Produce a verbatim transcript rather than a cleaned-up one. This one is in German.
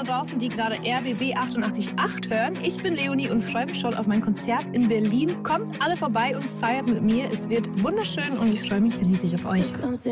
da draußen, die gerade R B B achtundachtzig Komma acht hören. Ich bin Leonie und freue mich schon auf mein Konzert in Berlin. Kommt alle vorbei und feiert mit mir. Es wird wunderschön und ich freue mich riesig auf euch.